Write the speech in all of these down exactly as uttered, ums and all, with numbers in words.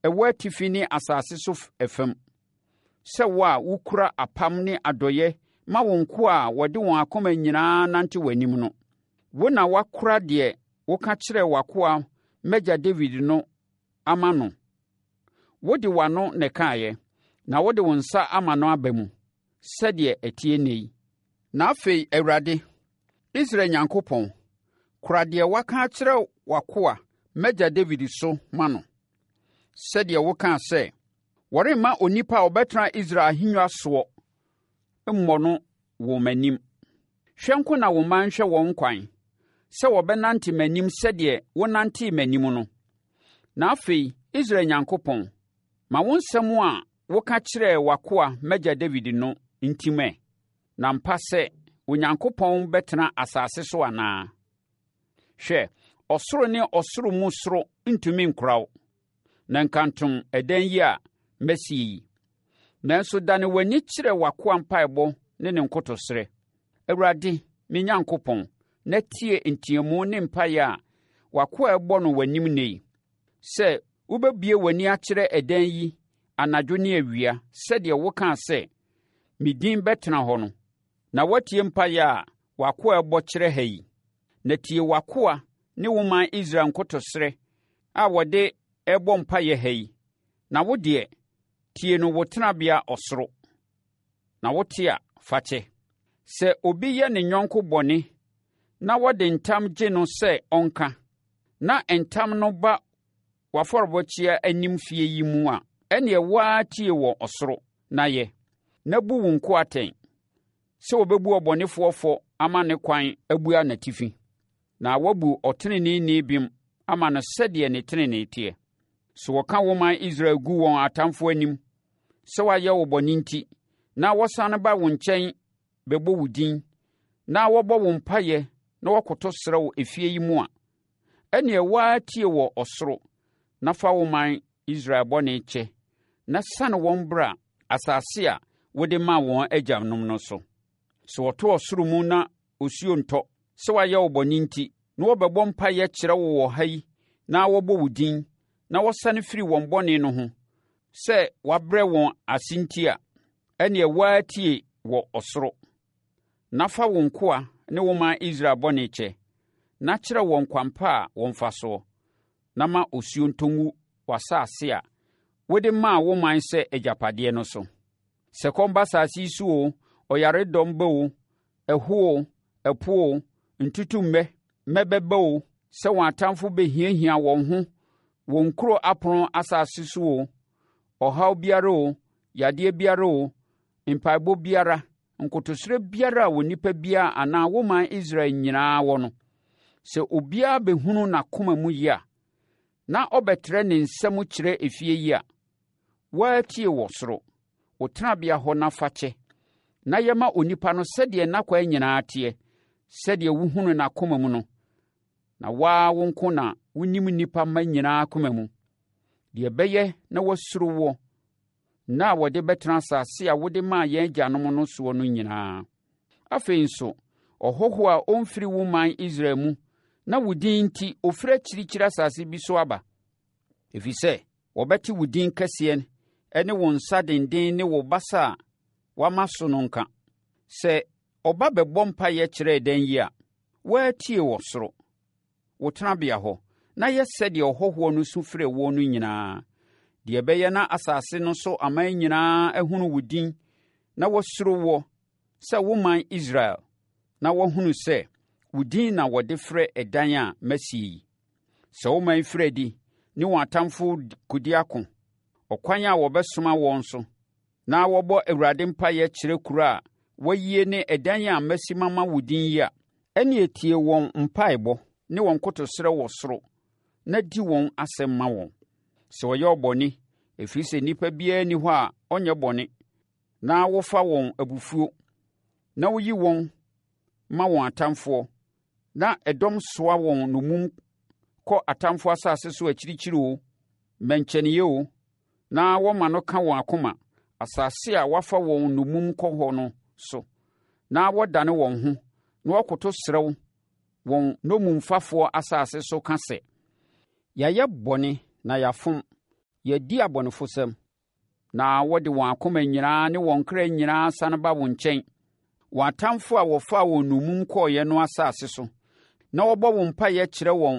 ɛwɔ atifi ne asase so ɛfam. Sɛ wo a wokura apam ne adɔyɛ ma wo nko a wɔde wɔn akoma nyinaa nante w'anim no. Wo na wakora deɛ woka kyerɛ w'akoa m'agya Dawid no ama no. Wode w'ano na ɛkaeɛ, na wode wo nsa ama no aba mu, sɛdeɛ ɛteɛ nnɛ yi. Na afei, Awurade, Israel Nyankopɔn, kora deɛ waka akyerɛ w'akoa m'agya Dawid so ma no. Sɛdeɛ wokaa sɛ, wɔremma onipa a ɔbɛtena Israel ahennwa soɔ mmɔ no wɔ m'anim. Hwɛ nko na wo man hwɛ wɔn kwan, sɛ wɔbɛnante m'anim sɛdeɛ wonantee m'anim no. Na afei, Israel Nyankopɔn, ma wo nsɛm a woka kyerɛɛ w'akoa m'agya Dawid no ntimɛ, na mpa sɛ Onyankopɔn bɛtena asase so anaa. Hwɛ, ɔsoro ne ɔsoro mu soro ntumi nkora wo, na nkantom ɛdan yi a mɛsie yi. Nanso dane w'ani kyerɛ w'akoa mpaebɔ ne ne nkotosrɛ. Awurade, me Nyankopɔn, na tie nteamu ne mpaeɛ a w'akoa ɛbɔ no w'anim nnɛ yi, sɛ wobɛbue w'ani akyerɛ ɛdan yi anadwo ne awia, sɛdeɛ wokaa sɛ, me din bɛtena hɔ no. Na watie mpaeɛ a w'akoa ɛbɔ kyerɛ ha yi. Na tie w'akoa ne wo man Israel nkotosrɛ a wɔde ɛbɔ mpaeɛ ha yi. Na wo deɛ, tie no wo tenabea ɔsoro. Na wote a, fa kyɛ. Sɛ obi yɛ ne yɔnko bɔne, na wɔde ntam gye no sɛ ɔnka, na ntam no ba w'afɔrebɔkyia anim fie yi mu a, ɛnneɛ waa tie wɔ ɔsoro, na yɛ, na bu wo nko atɛn, sɛ wɔbɛbu ɔbɔnefoɔ fɔ ama ne kwan abua n'atifi, na wabu ɔteneneeni bem ama no sɛdeɛ ne tenenee teɛ. Sɛ wɔka wo man Israel gu wɔn atamfoɔ anim, sɛ wɔayɛ wo bɔne nti, na wɔsane ba wo nkyɛn bɛbɔ wo din, na wɔbɔ wo mpaeɛ na wɔkoto srɛ wo efie yi mu a, ɛnneɛ waa tie wɔ ɔsoro, na fa wo man Israel bɔne kyɛ, na sane wɔn bra asase a wode maa wɔn agyanom no so. Sɛ wɔto ɔsoro mu na osuo ntɔ, sɛ wɔayɛ wo bɔne nti, na wɔbɛbɔ mpaeɛ kyerɛ wo wɔ ha yi, na wɔbɔ wo din, na wɔsane firi wɔn bɔne no ho, sɛ wɔabrɛ wɔn ase nti a, ɛnneɛ waa tie wɔ ɔsoro, na fa wo nkoa ne wo man Israel bɔne kyɛ, na kyerɛ wɔn kwan pa a wɔmfa soɔ, na ma osuo ntɔ ngu w'asase a wode maa wo man sɛ agyapadeɛ no so. Sɛ kɔm ba asase yi so o, ɔyaredɔm ba o, ɛho o, ɛpo o, ntutummɛ, mmɛbɛba o, sɛ wɔn atamfo bɛhiahia wɔn ho wɔn nkuro apono asase so o, ɔhaw biara o, yadeɛ biara o, mpaebɔ biara, nkotosrɛ biara a onipa biara anaa wo man Israel nyinaa wɔ no. Sɛ obiara bɛhunu n'akoma mu yi a, na ɔbɛtrɛ ne nsɛm kyerɛ efie yi a, waatie wɔ soro, wo tenabea hɔ na fa kyɛ, na yɛma onipa no sɛdeɛ n'akwan nyinaa teɛ, sɛdeɛ wohunu n'akoma mu no. Na waa wo nko na wonim nnipa mma nyinaa akoma mu, deɛ ɛbɛyɛ na wasuro wɔ na a wɔde bɛtena asase a wode maa yɛn agyanom no soɔ no nyinaa. Afei nso, ɔhɔho a ɔmfiri wo man Israel mu, na wo din nti ɔfiri akyirikyiri asase bi so aba. Ɛfiri sɛ, wɔbɛte wo din kɛseɛ ne wo nsa denden ne wo basa a wama so no nka. Sɛ ɔba bɛbɔ mpaeɛ kyerɛ ɛdan yi a, waatie wɔ soro, wo tenabea hɔ, na yɛ sɛdeɛ ɔhɔhoɔ no su frɛ wo no nyinaa. Deɛ ɛbɛyɛ na asase no so aman nyinaa ahunu wo din, na wɔsuro wo sɛ wo man Israel, na wɔhunu sɛ wo din na wɔde frɛ ɛdan a masie yi. Sɛ wo man firi adi ne wɔn atamfo kɔdi ako, ɔkwan a wɔbɛsoma wɔn so, na wɔbɔ Awurade mpaeɛ kyerɛ kuro a wɔayie ne ɛdan a masi mama wo din yi a, ɛnneɛ tie wɔn mpaebɔ ne wɔn kotosrɛ wɔ soro, na di wɔn asɛm ma wɔn. Sɛ wɔyɛ ɔbɔne, ɛfiri sɛ nnipa biara nni hɔ a ɔnyɛ bɔne, na wofa wɔn abufuo, na woyi wɔn ma wɔn atamfoɔ, na ɛdɔm soa wɔn nomum kɔ atamfoɔ asase so akyirikyiri o, mmɛnkyɛneeɛ o, na wɔma no ka wɔn akoma, asase a wafa wɔn nomum kɔ hɔ no so, na wɔdane wɔn ho, na wɔkoto serɛw wɔn nomumfafoɔ asase so ka sɛ, yɛayɛ bɔne na yɛafom, yɛdi abɔnefosɛm, na wɔde wɔn akoma nyinaa ne wɔn kra nyinaa sane ba wo nkyɛn. Wɔn atamfo a wɔfaa wɔn nnommum kɔɔeɛ no asase so, na wɔbɔ wo mpaeɛ kyerɛ wɔn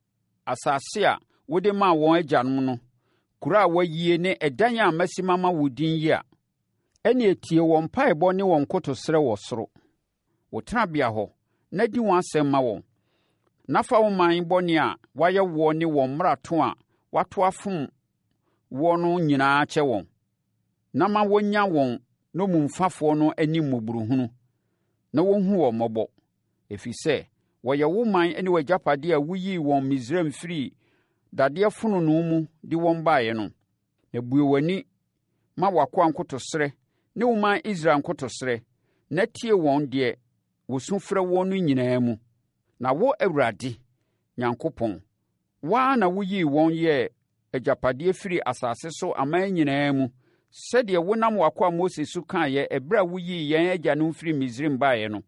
asase a wode maa wɔn agyanom no, kuro a wɔayie ne ɛdan a masi mama wo din yi a, ɛnneɛ tie wɔn mpaebɔ ne wɔn kotosrɛ wɔ soro. Wo tenabea hɔ, na di wɔn asɛm ma wɔn. Na fa wo man bɔne a wɔayɛ woɔ ne wɔn mmarato a wɔato afom woɔ no nyinaa kyɛ wɔn, na ma wɔnya wɔn nnommumfafoɔ no anim mmɔborɔhunu, na wɔnhu wɔn mmɔbɔ, ɛfiri sɛ wɔyɛ wo man ne w'agyapadeɛ a woyii wɔn Misraim firi dadeɛ fononoo mu de wɔn baeɛ no. Na bue w'ani ma w'akoa nkotosrɛ ne wo man Israel nkotosrɛ, na tie wɔn deɛ wɔsu frɛ wɔn no nyinaa mu. Na wo Awurade Nyankopɔn, woa na woyii wɔn yɛɛ agyapadeɛ firi asase so aman nyinaa mu, sɛdeɛ wonam w'akoa Mose so kaeɛ ɛberɛ a woyii yɛn agyanom firi Misraim baeɛ no.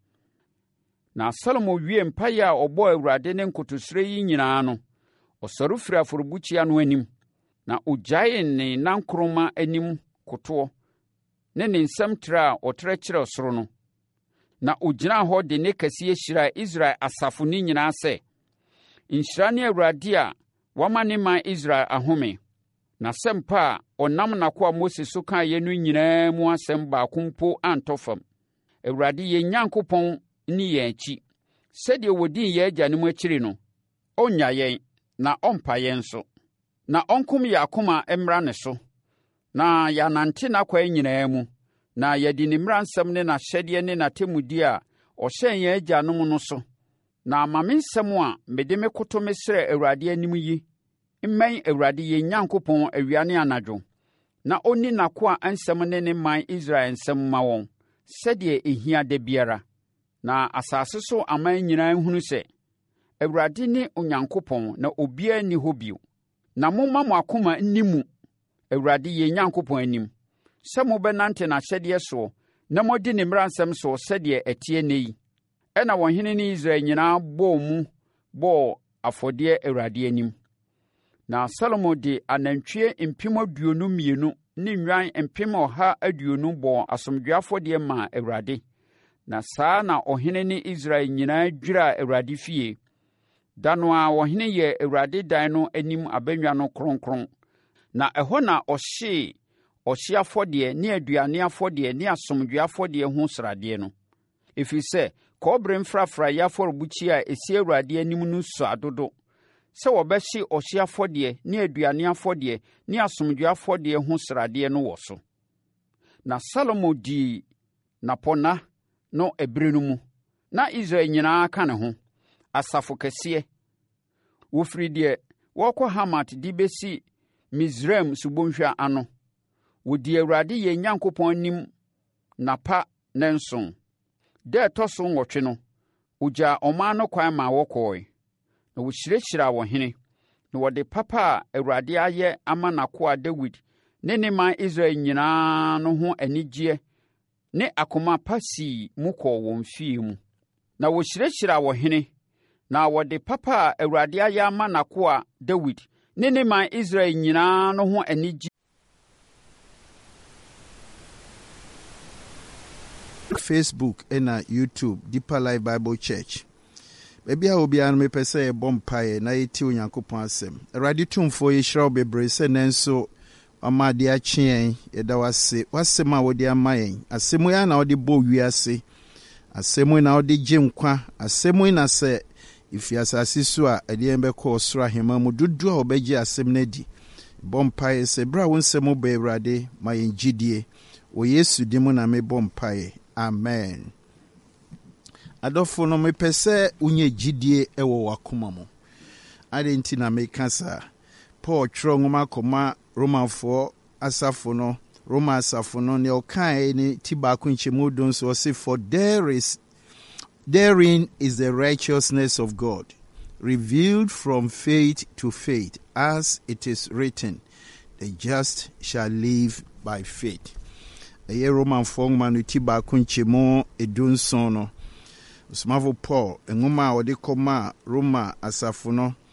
Na Salomo wie mpaeɛ a ɔbɔɔ Awurade ne nkotosrɛ yi nyinaa no, ɔsɔre firi afɔrebukyia no anim, na ɔgyaee ne nankoroma anim kotoɔ ne ne nsɛm trɛ a ɔtrɛ kyerɛ soro no. Na ɔgyinaa hɔ de ne kɛseɛ hyiraa Israel asafo no nyinaa sɛ, “Nhyira ne Awurade a wama ne man Israel ahome.” Na sɛ mpa a ɔnam n'akoa Mose so kaeɛ no nyinaa mu asɛm baako mpo antɔ fam. Awurade yɛn Nyankopɔn nni yɛn akyi, sɛdeɛ wɔdii yɛn agyanom akyiri no. Ɔnnya yɛn, na ɔmpa yɛn nso. Na ɔnkom yɛn akoma mmra ne so, na yɛanante n'akwan nyinaa mu, na yɛde ne mmaransɛm ne n'ahyɛdeɛ ne n'atemmudeɛ a ɔhyɛn yɛn agyanom no so. Na ama me nsɛm a mede me koto me srɛ Awurade anim yi mmɛn Awurade yɛn Nyankopɔn awia ne anadwo, na ɔnni n'akoa nsɛm ne ne man Israel nsɛm ma wɔn, sɛdeɛ ɛhia da biara. Na asase so aman nyinaa nhunu sɛ, Awurade ne Onyankopɔn na obiara nni hɔ bio. Na momma mo akoma nni mu Awurade yɛn Nyankopɔn anim, sɛ mobɛnante n'ahyɛdeɛ soɔ, na modi ne mmaransɛm soɔ sɛdeɛ ɛteɛ nnɛ yi. Ɛna ɔhene ne Israel nyinaa bɔɔ mu bɔɔ afɔdeɛ Awurade anim. Na Salomo de anantwie mpem aduonu mmienu ne nnwan mpem ɔha aduonu bɔɔ asomdwoeɛ afɔdeɛ maa Awurade. Na saa na ɔhene ne Israel nyinaa dwiraa Awurade fie. Da no ara ɔhene yɛɛ Awurade dan no anim abannwa no kronkron. Na ɛhɔ na ɔhyee ɔhyeɛ afɔdeɛ ne aduane afɔdeɛ ne asomdwoeɛ afɔdeɛ ho sradeɛ no. Ɛfiri sɛ, kɔbere mfrafraeɛ afɔrebukyia a ɛsi Awurade anim no sua dodo, sɛ wɔbɛhye ɔhyeɛ afɔdeɛ ne aduane afɔdeɛ ne asomdwoeɛ afɔdeɛ ho sradeɛ no wɔ so. Na Salomo dii nnapɔnna no ɛberɛ no mu, na Israel nyinaa ka ne ho, asafo kɛseɛ. Wɔfiri deɛ wɔrekɔ Hamat de bɛsi Misraim subɔnhwa ano. Wɔdii Awurade yɛn Nyankopɔn anim nnapa nnanson. Da ɛtɔ so nwɔtwe no, ɔgyaa ɔman no kwan ma wɔkɔɔe. Na wɔhyirahyiraa ɔhene, na wɔde papa a Awurade ayɛ ama n'akoa Dawid ne ne man Israel nyinaa no ho anigyeɛ ne akoma pa sii mu kɔɔ wɔn fie mu. Na wɔhyirahyiraa ɔhene, na wɔde papa a Awurade ayɛ ama n'akoa Dawid ne ne man Israel nyinaa no ho anigyeɛ. Facebook and YouTube, Deeper Life Bible Church. Maybe I will be an me per se bompaye na yeti Onyankopɔn asɛm. Awurade tumfo ye hyira bebree sɛ nanso ama de akyen yɛda wase wasɛm a wɔde ama yɛn. Asɛm ya na wɔde bɔ wiase. Asɛm na wɔde gye nkwa. Asɛm na sɛ ifi asase so a ɛde yɛn bɛkɔ soro ahema mu dodo a wɔbɛgye asɛm na di. Bompaye sɛ bra wo nsɛm bɔ Awurade ma yɛn gyidie. O Yesu di mu na me bompaye. Amen. Adofo no mepɛ sɛ unye gyidie ɛwɔ wakoma mu. Ade nti na meka saa. Paul twerɛ nwoma kɔma Romanfoɔ asafo no, Roma asafo no ne ɔkae ne ti baako nkyɛmu do nso ɔse, for there is therein is the righteousness of God, revealed from faith to faith, as it is written, the just shall live by faith. Ɛyɛ Romanfoɔ nwoma no ti baako nkyɛmu edu nson no. Osmavo Paul, nwoma a ɔde kɔma Roma asafo no,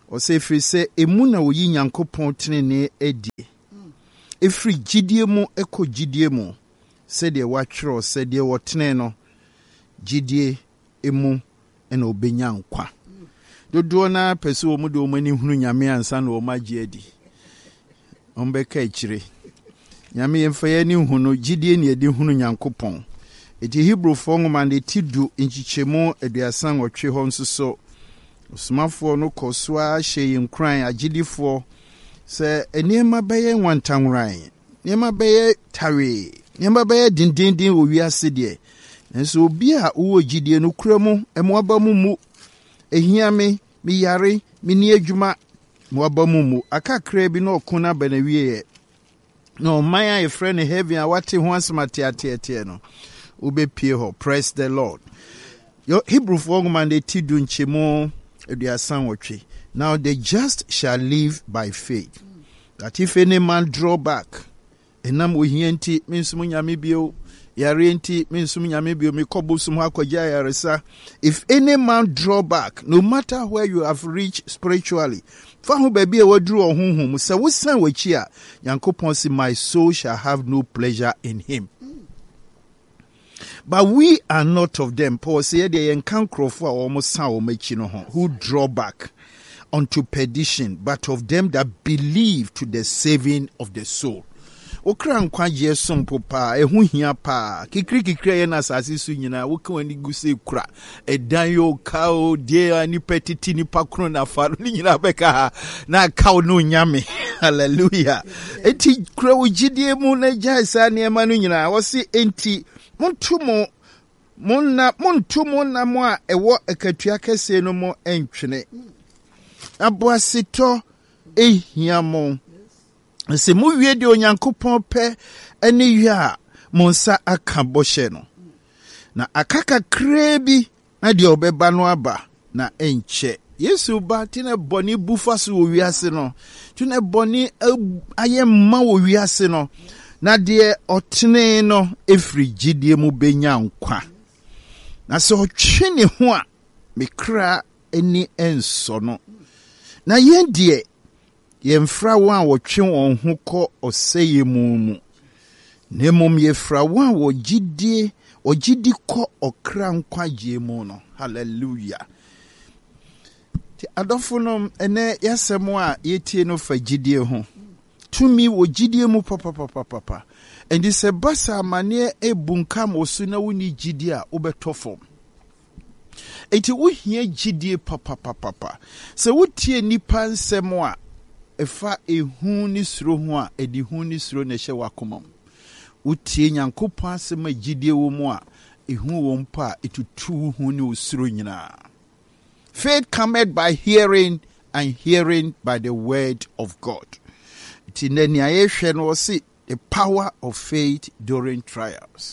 ɔsɛ ɛfiri sɛ ɛmu na oyi Nyankopɔn tenene adie ɛfiri gyidie mu ɛkɔ gyidie mu sɛdeɛ wɔatwerɛ sɛdeɛ wɔtene no gyidie emu ɛna obenya nkwa dodoɔ na pɛ sɛ wɔn de wɔn ani hunu Nyame ansa na wɔn agye adi wɔn bɛka akyire Nyame yɛmfa yɛn ani hunu gyidie na yɛde hunu Nyankopɔn eti Hebrefoɔ nwoma de ti du nkyikyɛmu aduasa nwɔtwe hɔ nso so osomafoɔ no kɔ so a hyɛ yɛn kran agyidifoɔ sɛ nneɛma bɛyɛ nwantanwran nneɛma bɛyɛ tawee nneɛma bɛyɛ dindindin wɔ wiase deɛ nso obi a wowɔ gyidie no kura mu ɛmoaba mu mu ehia me me yare me ni adwuma moaba mu mu akakra bi na ɔko na bana wie na ɔman a yɛfrɛ no heaven a wate ho asɛm ateateateɛ no wobɛpie hɔ. Praise the Lord. Your Hebrefoɔ nwoma de ti du nkyɛmu aduasa nwɔtwe. Now the just shall live by faith. That if any man draw back, enam ohia nti mensum Nyame bio, yare nti mensum Nyame bio, me kɔbɔ sum ha kɔgya yaresa. If any man draw back, no matter where you have reached spiritually, fa ho baabi a waduru ɔhonhom sɛ wosan w'akyi a Nyankopɔn sɛ my soul shall have no pleasure in him. But we are not of them. Paul said, "They encounter for almost who draw back unto perdition, but of them that believe to the saving of the soul." Okra nkwaje sompo pa ehu hia pa kikri kikri ye na asase su nyina woka wani guse kura edan yo kao die ani petiti ni pakro na faru ni nyina beka na kao no nyame. Hallelujah. Eti kura ugidie mu na jaisa ne ma no nyina wo se enti montumo monna montumo na mo a ewo akatua kese no mo entwene aboasito ehia mo se mu wie de Onyankopɔn pɛ ane wie a mo nsa aka bɔhyɛ no na akaka krebi na de obɛba no aba na enkyɛ Yesu ba tine bɔne bufa so wɔ wiase no tine bɔne ayemma wɔ wiase no na de ɔtene no efiri gyidie mu benya nkwa na sɛ ɔtwe ne ho a mekra ani enso no na yɛn de yɛmfra wɔn a wɔtwe wɔn ho kɔ ɔsɛyɛ mu mu na mmom yɛfra wɔn a wɔgyidie ɔgyidi kɔ ɔkra nkwagye mu no. Hallelujah. Ti adɔfo no ene yasɛm a yɛtie no fa gyidie ho tumi wɔ gyidie mu papapapapa ɛndi sɛ basa amane ebunkam osu na woni gyidie a wobɛtɔ fam enti wohia gyidie papapapapa sɛ wotie nipa nsɛm a efa ehu ni suro ho a edi hu ni suro na hye wakoma wotie Nyankopɔn asɛm a gyidie wɔ mu a ehu wɔ mpa etutu hu ni osuro nyina. Faith cometh by hearing, and hearing by the word of God. It in the see the power of faith during trials.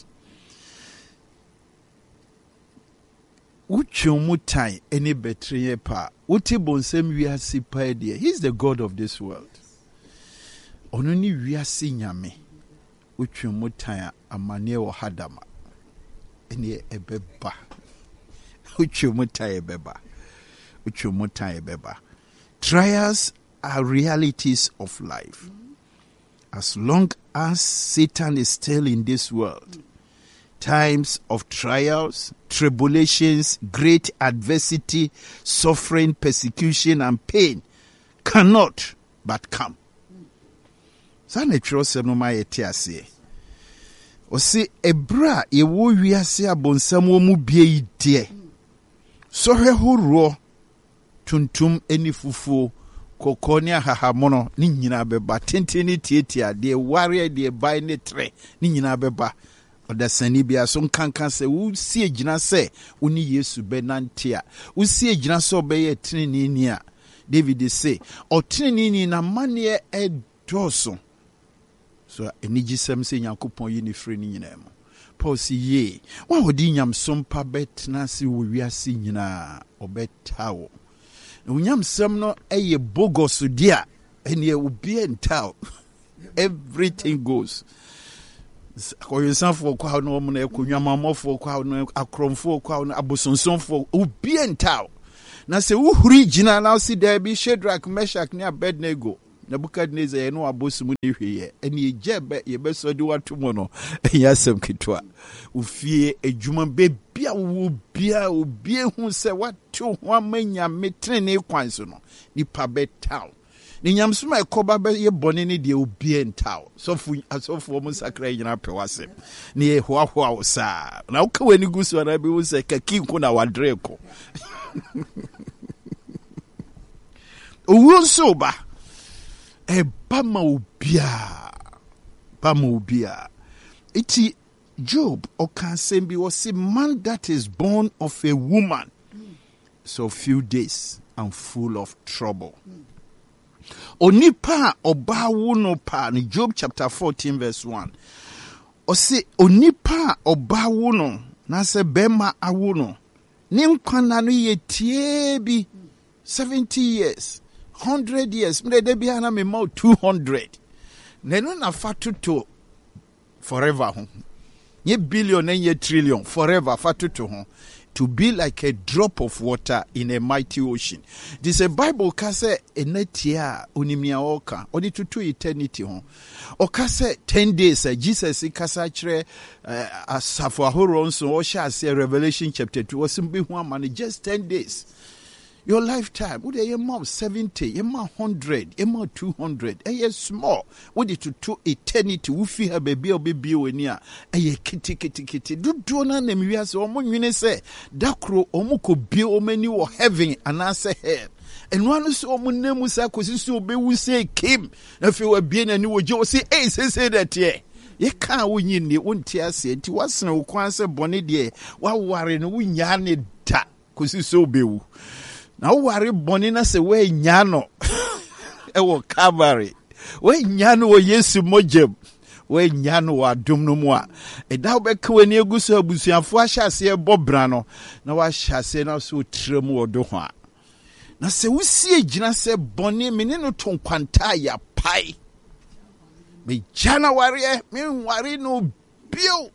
Uchumutai any betrayal pa. Uti bonsem wiasi pa dia. He's the God of this world. Onuni wiasi nyame. Uchumutai amane wa hadama. Eni ebeba. Uchumutai ebeba. Uchumutai ebeba. Trials are realities of life. As long as Satan is still in this world, times of trials, tribulations, great adversity, suffering, persecution, and pain cannot but come. Sana trose no ma yete ase. O se ebra ye wo wiase abonsam wo mu bie ide. So hwe horo tuntum eni fufuo kokoni ahahamono ni nyina beba tenteni tietia de ware de bai ne tre ni nyina beba odasani bia so nkankan se wo sie gina se oni Yesu benantia wo sie gina se obeye teneni ni a David say oteneni ni na mane e doso so enigisem se Nyankopon yi ni frɛ ni nyina mo Paul si ye wa odi nyam sompa betna se wo wiase nyina obetawo unyam sem no eye bogos dia ene obi entao everything goes koyensanfo kwa no mo na ekonwamamofo kwa no akromfo kwa no abosonsonfo obi entao Na se uhuri gyina na si there bi Shadrach, Meshach ne Abednego. Nebuchadnezzar ye no abosu mu ne hweye. Ene ye jebe ye beso de watomo no. Eya sem kitwa. Ufie adwuma bebia wo bia obie hu se watu ho amanya metrene kwan so no. Nipa betaw. Ni nyamsuma ekoba be ye bone ne de obie ntaw. Sofu asofu mo sakra nyina pewasem. Ni ye hoahoa wo sa. Na wo ka wani gusu na bi wo se kaki nko na wadreko. Owo so ba. E bama obia. Bama obia. Iti Job okansembi was a man that is born of a woman. So few days and full of trouble. Onipa oba wuno pa ni Job chapter fourteen verse one. Ose onipa oba wuno na se bema awuno. Ni nkwana no ye tie bi seventy years, one hundred years. Mre de bi ana me ma two hundred. Nenu na fatu to forever ho. Ye billion and ye trillion forever fatu to ho. To be like a drop of water in a mighty ocean. This a Bible kase enetia onimia oka odi to eternity ho. Okase ten days uh, Jesus kasa kire uh, asafo ahoro nso o sha say Revelation chapter two osimbi hu amane just ten days. Your lifetime, would a mom seventy, a man hundred, a man two hundred, a year small, would it to two eternity, who feel her baby or baby when ya, a ye kitty kitty kitty, do do none them you as or when say, Dakro omuko be o many or heaven and answer her. And one who saw Munemusa so be we say Kim, if you were being a new Joe say, eh, say that ye. Ye can't win in the one tear said, it was no quansa bonnet ye, while warring win yarny ta, cause so be. Na worry bonina se we nyano e wo Calvary we nyano wo Yesu mojem we nyano wa dum no mu a e da be ka wani egusu abusuafo ahyase e bobra no na wa hyase na so trem wo do ho a na se wusie gina se boni meni no to kwanta ya pai me January me worry no bio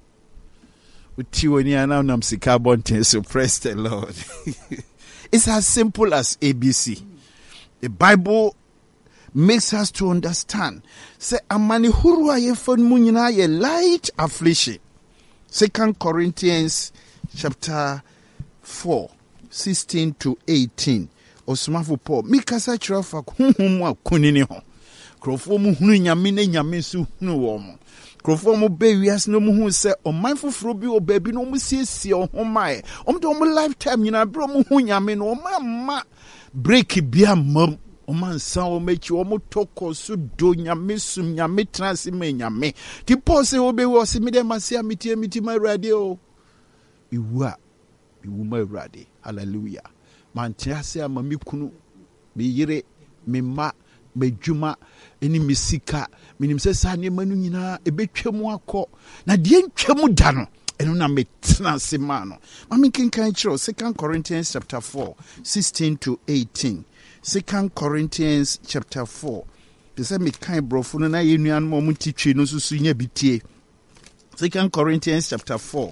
uti woni ana nam sika bonten so praise the Lord. It's as simple as A B C. The Bible makes us to understand. Say amani hurua ye fon munyina ye light affliction. Second Corinthians chapter four, sixteen to eighteen. Osmafo Paul. Mikasa chirafa hunhumwa kunini ho. Krofo mu hunu nyame ne nyame su hunu wo mo. Krofo mu be wias no mu hu se o manfoforo bi o baabi no mu siesie o ho mae. Om de o mu lifetime nyina bro mu hu nyame no o ma ma break bia mam o man san o mechi o mu toko su do nyame sum nyame transi me nyame. Ti Paul se o be wo se me dem asia meti meti ma rade o. Iwa iwu ma rade. Hallelujah. Man tiase ama mi kunu me yire me ma me dwuma eni misika minim se sa ne manu nyina ebetwam akọ na de ntwam da no eno na metena se ma no ma me kinkan kiro Second Corinthians chapter four, sixteen to eighteen. Second Corinthians chapter four. They say me kan brofo no na ye nuan mo mutitwe no susu nya bitie. Second Corinthians chapter four.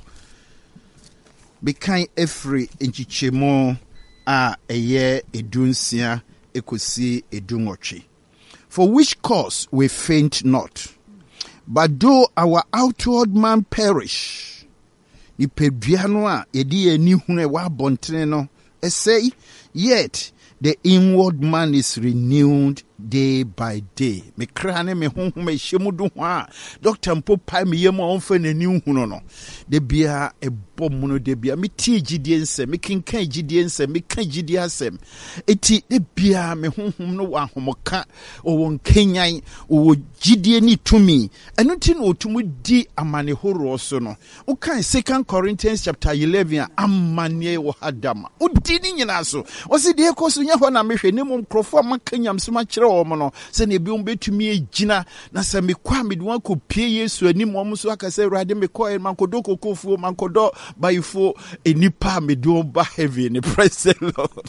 Be kan efri enchichemo a eye edunsia ekosi edunwotwe. For which cause we faint not, but though our outward man perish, ni peduano a yedi eni hune wa bontene no, say, yet the inward man is renewed day by day. Me krane me honhom me hyemudu ho a doctor mpo pai me yem onfa nani hunu no. De bia e bom no de bia me tie gidie nsem me kinkan gidie nsem me kan gidie asem. Eti de bia me honhom no wa homoka o won kenyan o gidie ni tumi. Eno ti no otumu di amane horo so no. O kan Second Corinthians chapter eleven amane wo hadama. O di ni nyina so. O se de ekoso nya ho na mehwe ne mom krofo makanyam so ma kire wo mo no. Se ne bi on betumi egina na se me kwa me de wan ko pie Yesu ani mom so aka se rade me ko e man kodo kokofuo man kodo bayifo enipa me do ba heaven. Praise the Lord.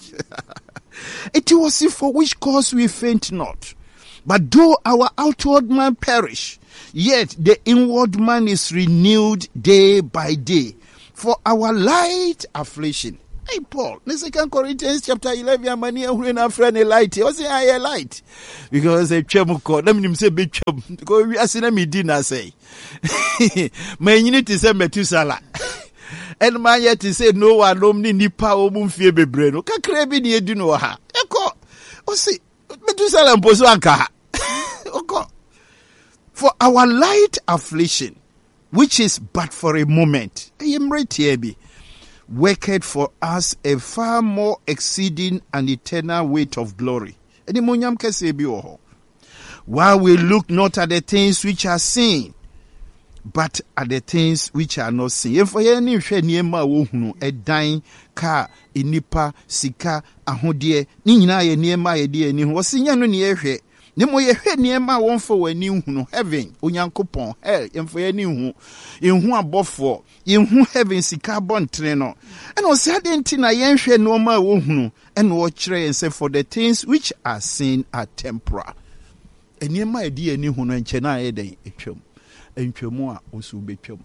It was for which cause we faint not. But though our outward man perish, yet the inward man is renewed day by day. For our light affliction, Hey, Paul, in Second Corinthians chapter eleven, I'm going to friend a light. I say, I a light. Because a chemuko, let me say, big chum. Because we are seeing me dinner say. My unit is a metusala. And my yet to say, no one, no, ni pa, obum fie bebreno. Ka krebi ni edino ha. Eko, o si, metusala mposo anka. Oko. For our light affliction, which is but for a moment, I am right here, be. Worketh for us a far more exceeding and eternal weight of glory. While we look not at the things which are seen, but at the things which are not seen. If we any share niema wohunu a dying car inipa sika ahodie ni nyina ye niema ye die ni ho sinya no ne yehwe ne mo yehwe niema wonfo wani hunu heaven onyankopon hell emfo ye ni hu ehu abofo yehu heaven sika bontre no and o say adenti na yenhwe no ma wohunu and wo kire say for the things which are seen are temporal eniema ye die ni hu no enche na ye den etwam entwemu a osu betwam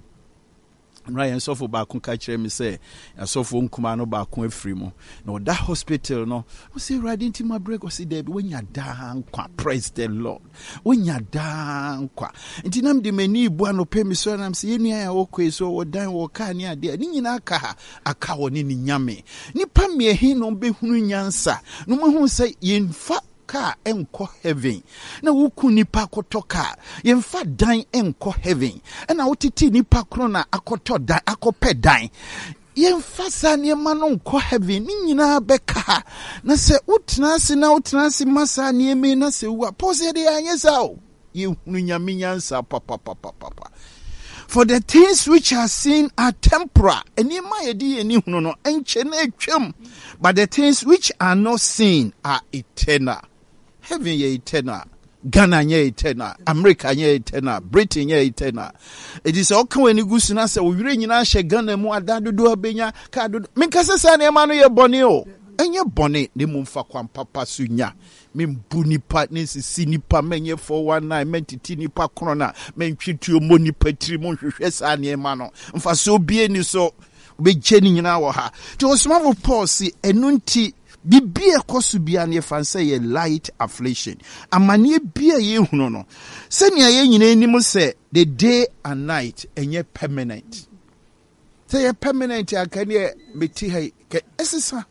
Ryan sofo ba kun ka kire me say sofo nkuma no ba kun afiri mu na that hospital no o say radin ti ma break o say there be when ya da nkwa praise the Lord when ya da nkwa nti nam de mani bu anope mi so nam say yenu ya okwe so wo dan wo ka ni ade ni nyina aka ha aka wo ni nyame nipa me hin no be hunu nyansa no mo hu say yemfa ka enko heaven na wuku nipa akoto ka yemfa dan enko heaven na wotiti nipa kro na akoto dan akope dan yemfa sa niema no enko heaven ni nyina beka na se utena se na utena se masa nieme na se wa pose de anyesa o yehunu nyame nyansa papa papa papa. For the things which are seen are temporal. Enima yedi eni hunu no enche na etwam. But the things which are not seen are eternal. Heaven ye eternal, Ghana ye eternal, America ye eternal, Britain ye eternal. It is all come when you go to say, we really not share Ghana more than do a benya, card. Minkasa san emano ye bonio, and your bonnet, the mumfa kwam papa sunya. Min buni partners is sinipa menye for one night, mentity nipa crona, men treat you money petri mon shes and ye mano. And for so be any so be jenny in our ha. To a small policy, enunti. Bibie kosubia ne fansa ye light affliction amane bia ye hunu no senia ye nyina anim se the day and night enye permanent say ye permanent akane meti hai ke esisa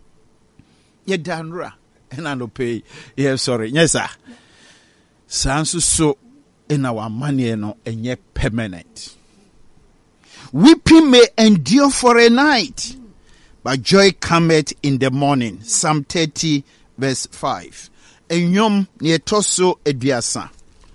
ye danra ena no pay ye sorry nyesa sansu so in our money no enye permanent. Weeping may endure for a night, but joy cometh in the morning. Psalm thirty, verse five. Enyom ne toso eduasa.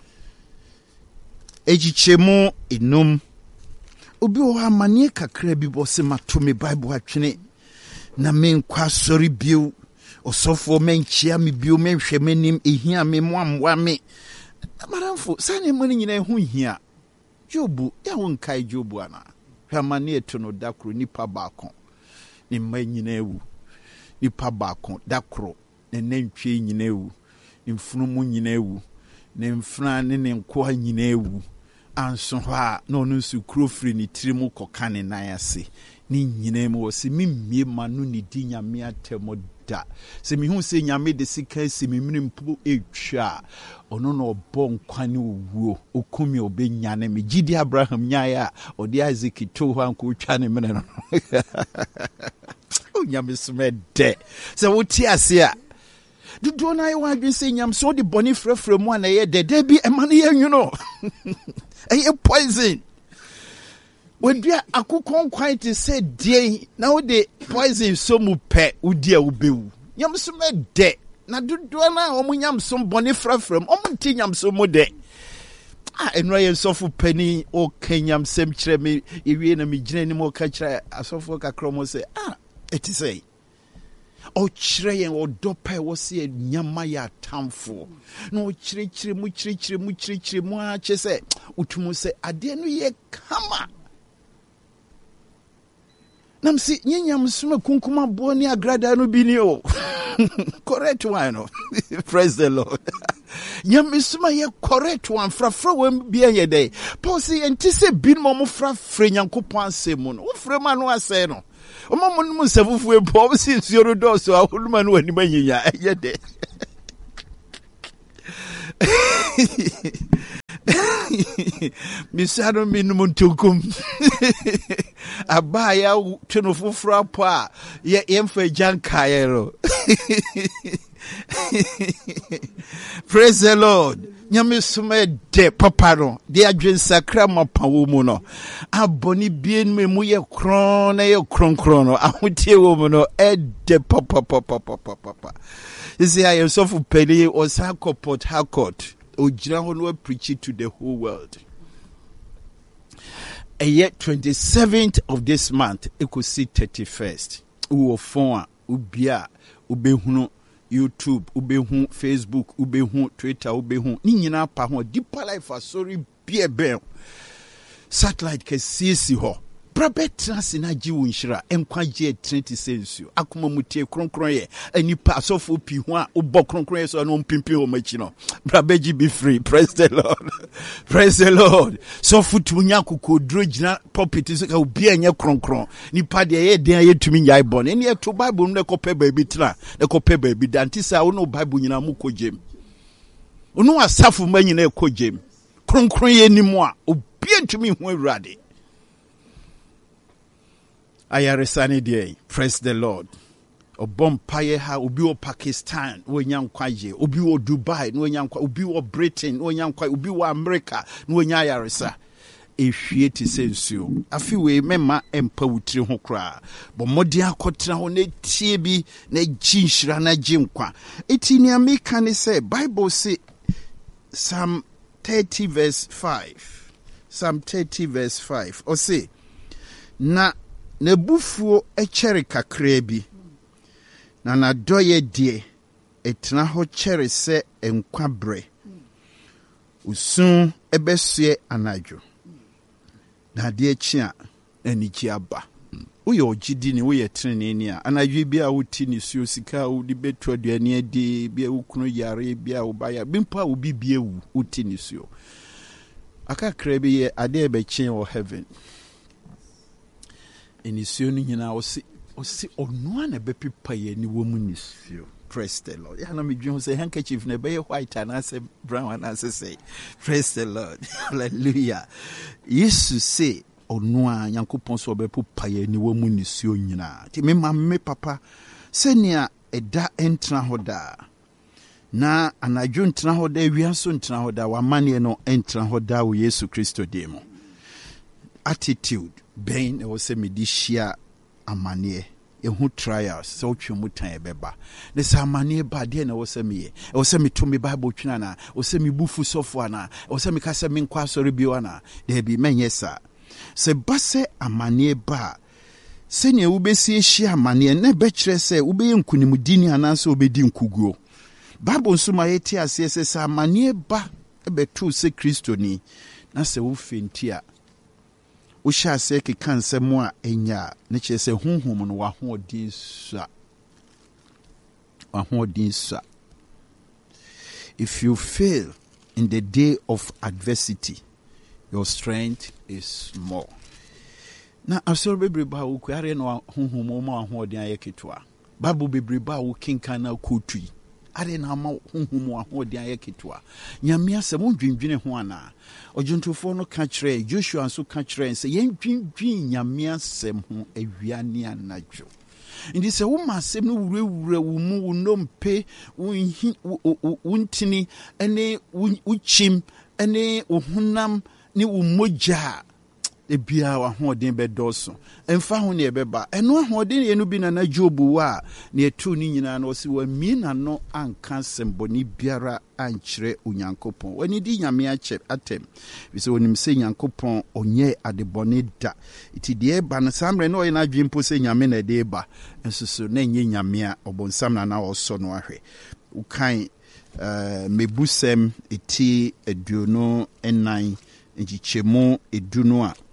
Ejichemu inum. Obi o amane kakra bi bo se matome Bible atwene. Na men kwa sori biu. Osofo men chia me biu men hwe menim ehia me moamwa me. Maramfo sane mo nyina hu hia. Jobu ya won kai Jobu ana. Hwamane eto no dakro nipa baako. Ni mma nyina ewu nipa baako dakro ne nantwie nyina ewu ni mfunumu nyina ewu ne mfra ne ne nkoa nyina ewu anso ha na onu su krofri ni tirimu kokane nan ase ni nyina mu wo se mimmie manu ni di nyame atemo da se mi hu se nyame de sika se mi mrimpo etwa ono no obo nkwane owuo okumi obenya me gidi Abraham nyaaya odi Isaac to ho anko twa ne mene no o nyame sme de se woti ase a dudu na ye wadwen se nyam so de boni frefre mu ana ye de de bi emane ye nwuno eye poison Wodua akukon kwan te se die na wo de poison so mu pe udi a ubewu nyam so me de na dodo na omu nyam so boni frafram omu ti nyam so mu de ah enra ye sofu pani o kenyam sem kire me ewie na me gina ni mo ka kire asofo kakro mo se ah eti say o kire yen o dopa wo se nyama ya tamfo na o kire kire mu kire kire mu kire kire mu a che se utumu se ade no ye kama Nam si nyanyam sume kunkuma boni agrada no bini o. Correct one no. Praise the Lord. Nyam suma ye correct one fra fra wem bia ye dey. Paul say enti se bin mo mo fra fra nyankopon asem no. Wo fra ma no ase no. Oma mo nsafufu e po si nsuo no do so ahuluma no ani manyinya eye de. Misano minimum tukum. Abaya tunufufra pa ye yemfe jankayero. Praise the Lord. Nyame sume de paparo de adwen sakra mapawo mu no aboni bien me mu ye kron na ye kron kron no ahotie wo mu no e de papa papa papa papa. Isi I am so for peli o sako Port Harcourt o gira ho no preach to the whole world. And yet twenty-seventh of this month e could see thirty-first uwo fon ubia ubehunu YouTube, ubehu, Facebook, ubehu, Twitter, ubehu. Ni nyina pa ho Deeper Life asori bie ben. Satellite ke sisi ho. Brabe trans na ji wo nhira enkwaje twenty sensu. Akoma mutie kronkron ye. Anipa asofo pi ho a ubọ kronkron ye so no mpimpi ho machi no. Brabe ji be free. Praise the Lord. Praise the Lord. So futu nya kokodro gina pulpit so ka obi anya kronkron. Nipa de ye den ye tumi nyai bon. Eni e to Bible no kope baabi tra. Ne kope baabi dantisa wo no Bible nyina mu kojem. Ono asafu manyina e kojem. Kronkron ye ni mu a obi ntumi ho awurade. Ayaresani day. Praise the Lord. Obom paye ha obi o Pakistan wo nyankwaje obi o Dubai no nyankwa obi o Britain no nyankwa obi o America no nya ayaresa ehwie ti sensuo afi we mema empa wutiri ho kra bo modi akotra ho na tie bi na gi nhira na gi nkwa eti ni ameka ne say Bible say Psalm thirty verse five Psalm thirty verse five o say na nebufuo echere kakra bi na na doye die etna ho chere se enkwa bre usun ebesue anadwo na de echi a aniki aba uye ogidi ni uye trene ni a anadwo bia wuti ni suo sika udi betu aduane adi bia wukunu yare bia ubaya bimpa ubi bia wu uti ni suo aka krebi ye ade ebe chen o heaven enisuo ni nyina osi osi onua na be pipa ye ni wo mu nisuo. Praise the Lord. Ya na me dwen say handkerchief na be white and as brown and as say praise the Lord. Hallelujah. Yesu say onua Nyankopon so be pipa ye ni wo mu nisuo nyina. Ti me ma me papa senia eda entra hoda na anadwo ntra hoda wiaso ntra hoda wa mane no entra hoda wo Yesu Kristo demo. Attitude ben e wo se me di hia amane e hu trials so twemu tan beba ne sa amane ba de na wo se me e wo se me to me Bible twina na wo se me bufu sofo na wo se me ka se me nkwa sori bi wana de bi menye sa se base amane ba se ne wo be si hia amane na be kire se wo be nkunimdini ananse wo be di nkuguo Bible nsuma yeti ase se sa amane ba e be tu se Kristo ni na se wo fenti a Usha se ki kanse mwa enya neche se hunhum no wa hodin sa wa hodin sa. If you fail in the day of adversity, your strength is small. Na asoro bebre ba wo kware no hunhum mo ma hodin ayeketwa. Babu bebre ba wo kinkan na kotui. Are na ma hunhum wa hodin ayeketwa. Nyame asem ndwindwene ho ana. Ojuntufo no ka kire Joshua nso ka kire nse yen dwindwin nyame asem ho awiane anadwo ndi se wo masem no wurawura wo mu wo nompe wo hi wo ntini ene wo chim ene wo hunam ni wo mogya ebia wa hoden be doso emfa ho ne ebeba eno hoden ye no bi na na jobu wa ne etu ni nyina no se wa mi na no anka semboni biara ankyere onyankopon wani di nyame ache atem bi se onim se nyankopon onye adebone da iti de ba na samre no ye na dwempo se nyame na de ba ensusu na nye nyame a obonsam na na oso no ahwe ukan uh, mebusem eti eduno enan nchichemu eduno a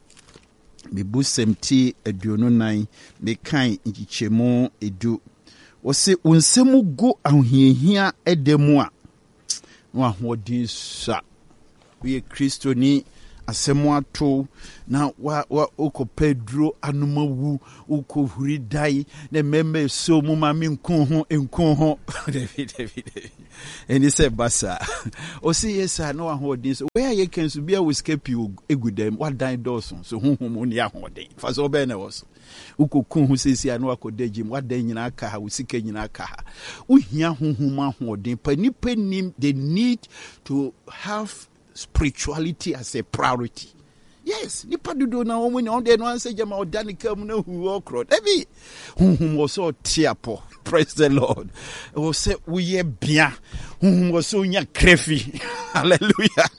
mebusem ti eduno nan mekan nchichemu edu wose unsemu go ahohiahia edemu a no ahodin sa we Kristo ni asɛm ato na wa wa uko Pedro anumawu uko huri dai na meme so mu ma me nko ho nko ho David David eni se basa o si yesa na wa hodin so where you can so bia we escape you egudem wa dan doson so honhom oni ahodin fa so be na was uko kun ho sesi anu akodagim wa dan nyina aka ha usika nyina aka ha uhia honhom ahodin pa ni panim they need to have spirituality as a priority. Yes, nipa do na woman on the one say jama odanika mu na hu okro. Ebi honhom was so tiapo. Praise the Lord. O say we ye bia. Honhom was so nya krefi. Hallelujah.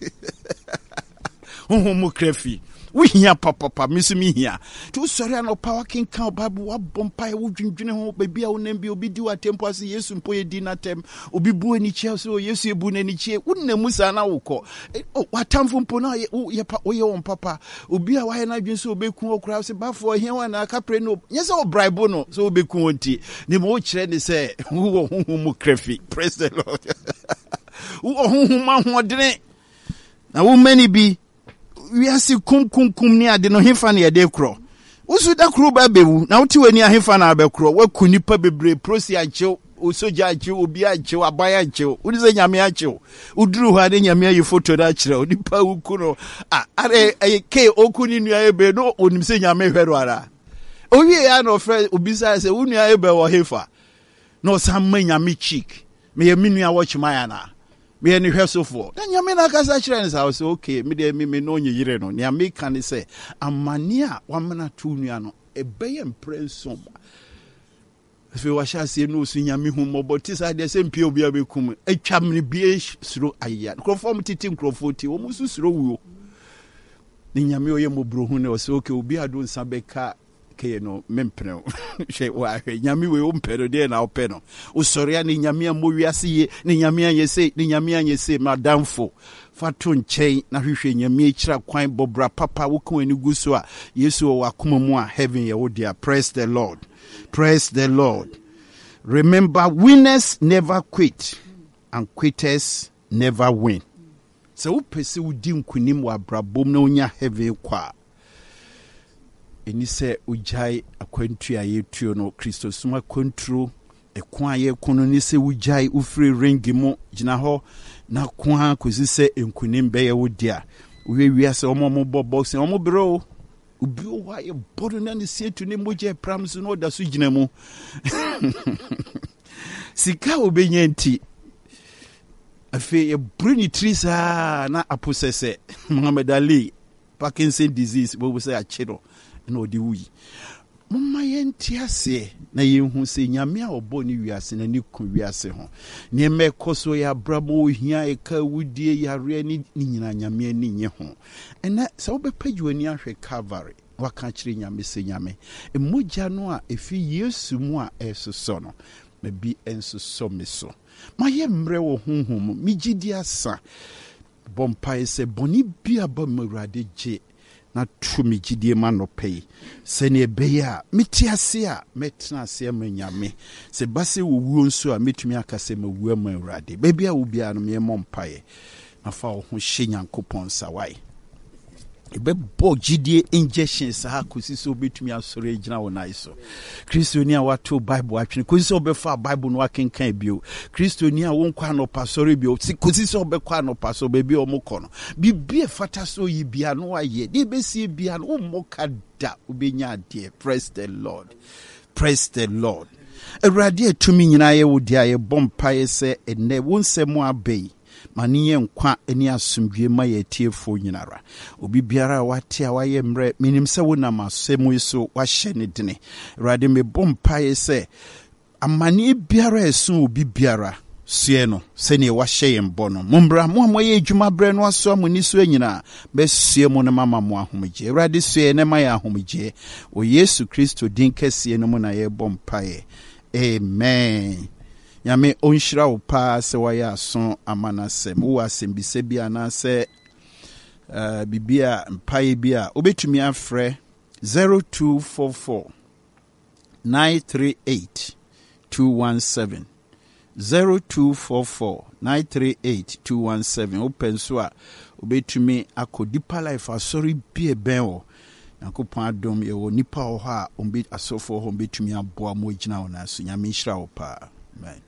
Honhom krefi. We hear papa papa miss me here. To sorry no power king can Bible wa bompa wo dwindwene ho baby a wo nam bi obi di wa tempo ase Yesu mpo ye di na tem obi bu ani che so Yesu ebu na ni che wonnamu sa na wokọ o watamfo mpo na ye pa wo ye won papa obi a wa he na dwen so obeku okura se bafo he wa na kapre no nye se o bribe no so obeku onti ne mo kire ni se wo honhom krefi. Praise the Lord. Wo honhom ahodene na wo mani bi we are see kum kum kum ni ade no hefa na yede kro usu da kro ba bewu na wuti wani ahefa na abekro wa kunipa bebre prosi anche osoja anche obi anche abaya anche udi se nyame anche uduru ho ade nyame ayi photo da kire onipa ukuno ah are ke okuni nua ebe no onim se nyame hwero ara owie ya no fre obi sa se unua ebe wo hefa no samma nyame cheek me ye minua watch my na me any hwesofo na nyame na kasa kire ne sa so okay me de me me no nyire no ne me kan say amane a wamana to nua no ebeye mprenso fe wa sha se no su nyame hu moboti sa de se mpie obi abekum atwam ne bie suro aya krofom titi krofoti wo musu suro wuo ne nyame oye mobro hu ne o so okay obi ado nsa beka ke no mempeno she wa nyame we o mpero de na openo o soria ni nyame amowiase ye ni nyame anyese ni nyame anyese madamfo fato nchen na hwehwe nyame kira kwan bobra papa wo kan ani guso a Yesu o wakoma mu a heaven ye wo dia. Praise the Lord. Praise the Lord. Remember, winners never quit and quitters never win. So wo pese wo di nkunim wa brabom na onya heaven kwa eni se ujai akwantu ya yetuo no Kristo suma kontro ekwan ye kono ni se ujai ufiri ringi mo gina ho na kwa kozi se enkunim be ye wodia we wi ase omo mo bo boxing omo bro ubi o wa ye bodo na ni se tu ni moje prams no da so gina mu sika obenya nti afi ye bruni trisa na aposese Muhammad Ali Parkinson disease bo say a chiro na odi wi mama yenti ase na yehu se nyame a obo ni wiase na ni ku wiase ho ne mekoso ya brabo hia e ka wudie yare ni nyina nyame ni nye ho ena se obepagu ani ahwe Calvary waka kire nyame se nyame emoja no a efi Yesu mu a esoso no mabi ensoso meso maye mre wo honhom mi gidi asa bompa ese boni bia ba mawrade je na tumi gidie ma no pay se ne beya metiase a metna ase ma nyame se base wo wuo nso a metumi akase ma wuo ma urade ba bia wo bia no me mompae na fa wo ho hye Nyankopon sawai ebe bo gidie injection sa akosi so betumi asore gina wo nai so Kristoni a wato Bible atwene kosi so befa Bible no akenkan bio Kristoni a won kwa no pasore bio kosi so bekwa no paso be bi o mokọ no bibie fata so yi bia no aye de besie bia no o mokada obenya ade. Praise the Lord. Praise the Lord. Awurade atumi nyina ye wo dia ye bompa se ene wonsemu abei maniye nkwa eni asumdwe ma ye tiefo nyinara obi biara wate a waye mre minim se wonam asemu iso wahye ne dene Awurade me bompa ye se amani biara esu obi biara sie no se ne wahye ye mbo no mombra mo amoye adwuma bre no aso amoni so anyina be sie mo ne mama mo ahomje Awurade sie ne ma ye ahomje o Yesu Kristo din kese no mo na ye bompa ye. Amen. Yame onshira upa se waya son amanasem wo asembise bia na se uh, bibia mpae bia obetumi afre zero two four four nine three eight two one seven zero two four four nine three eight two one seven open so a obetumi akɔ Deeper Life asɔre bi eben wo Nyankopɔn adom ye wo nipa wo ha ombi asofo ho betumi aboa mo gyina wo na so nyame hyira wo pa amen.